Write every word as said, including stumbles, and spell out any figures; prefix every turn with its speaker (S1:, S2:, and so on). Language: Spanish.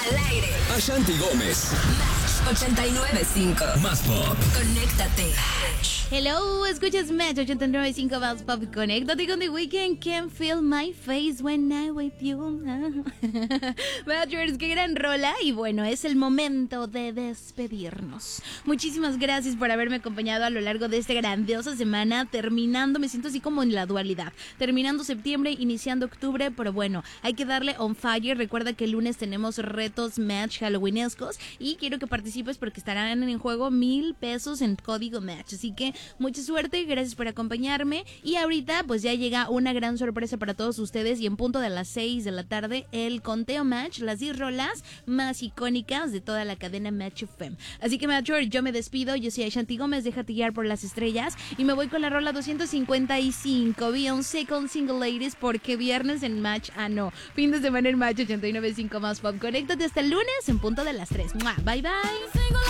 S1: Al aire.
S2: Ashanti Gómez.
S1: Match ochenta y nueve punto cinco.
S2: Más pop.
S1: Conéctate.
S3: Hello, escuchas Match ochenta y nueve punto cinco Más Pop. Conéctate con The Weeknd. Can't feel my face when I with you. Matchers, qué gran rola. Y bueno, es el momento de despedirnos. Muchísimas gracias por haberme acompañado a lo largo de esta grandiosa semana. Terminando, me siento así como en la dualidad. Terminando septiembre, iniciando octubre. Pero bueno, hay que darle on fire. Recuerda que el lunes tenemos retos Match halloweenescos. Y quiero que participes porque estarán en juego mil pesos en código Match. Así que mucha suerte, gracias por acompañarme. Y ahorita pues ya llega una gran sorpresa para todos ustedes. Y en punto de las seis de la tarde, el conteo Match, las diez rolas más icónicas de toda la cadena Match F M. Así que Matcher, yo me despido. Yo soy Ashanti Gómez, déjate guiar por las estrellas. Y me voy con la rola doscientos cincuenta y cinco, Beyoncé con Single Ladies, porque viernes en Match, ah no, fin de semana en Match ochenta y nueve punto cinco Más Pop. Conéctate hasta el lunes en punto de las tres. ¡Mua! Bye bye.